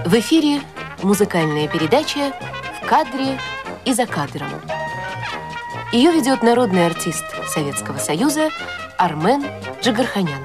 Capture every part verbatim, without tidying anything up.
В эфире музыкальная передача «В кадре и за кадром». Ее ведет народный артист Советского Союза Армен Джигарханян.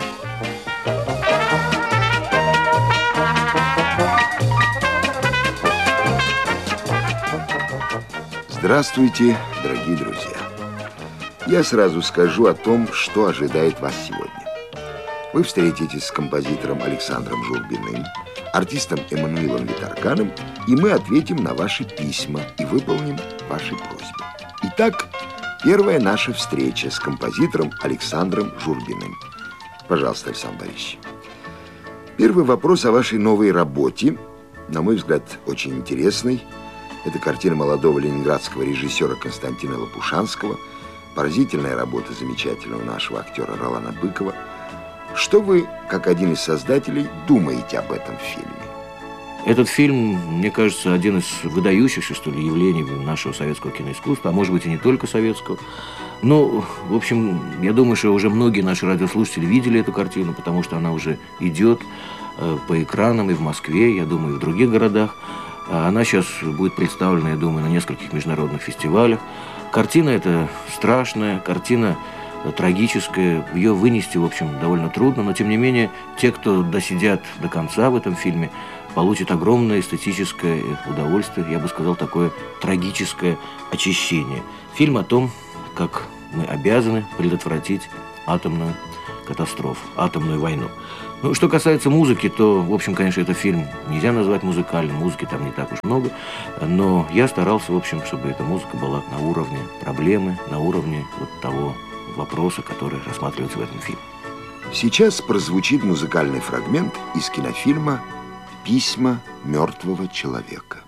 Здравствуйте, дорогие друзья. Я сразу скажу о том, что ожидает вас сегодня. Вы встретитесь с композитором Александром Журбиным, артистом Эммануилом Виторганом, и мы ответим на ваши письма и выполним ваши просьбы. Итак, первая наша встреча с композитором Александром Журбиным. Пожалуйста, Александр Борисович. Первый вопрос о вашей новой работе, на мой взгляд, очень интересный. Это картина молодого ленинградского режиссера Константина Лопушанского, поразительная работа замечательного нашего актера Ролана Быкова. Что вы, как один из создателей, думаете об этом фильме? Этот фильм, мне кажется, один из выдающихся, что ли, явлений нашего советского киноискусства, а может быть и не только советского. Но, в общем, я думаю, что уже многие наши радиослушатели видели эту картину, потому что она уже идет по экранам и в Москве, я думаю, и в других городах. Она сейчас будет представлена, я думаю, на нескольких международных фестивалях. Картина эта страшная, картина трагическая, ее вынести, в общем, довольно трудно, но, тем не менее, те, кто досидят до конца в этом фильме, получат огромное эстетическое удовольствие, я бы сказал, такое трагическое очищение. Фильм о том, как мы обязаны предотвратить атомную катастрофу, атомную войну. Ну, что касается музыки, то, в общем, конечно, этот фильм нельзя назвать музыкальным, музыки там не так уж много, но я старался, в общем, чтобы эта музыка была на уровне проблемы, на уровне вот того вопроса, который рассматривается в этом фильме. Сейчас прозвучит музыкальный фрагмент из кинофильма «Письма мертвого человека».